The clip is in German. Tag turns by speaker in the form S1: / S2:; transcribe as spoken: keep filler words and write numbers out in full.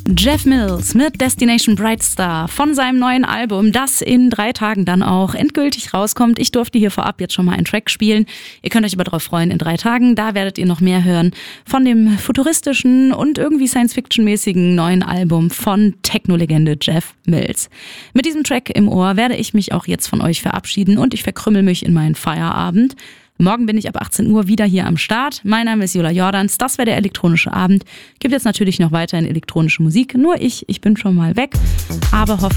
S1: Jeff Mills mit Destination Brightstar von seinem neuen Album, das in drei Tagen dann auch endgültig rauskommt. Ich durfte hier vorab jetzt schon mal einen Track spielen. Ihr könnt euch aber darauf freuen, in drei Tagen, da werdet ihr noch mehr hören von dem futuristischen und irgendwie Science-Fiction-mäßigen neuen Album von Techno-Legende Jeff Mills. Mit diesem Track im Ohr werde ich mich auch jetzt von euch verabschieden und ich verkrümmel mich in meinen Feierabend. Morgen bin ich ab achtzehn Uhr wieder hier am Start. Mein Name ist Jula Jordans, das wäre der elektronische Abend. Gibt jetzt natürlich noch weiterhin elektronische Musik, nur ich, ich bin schon mal weg, aber hoffe,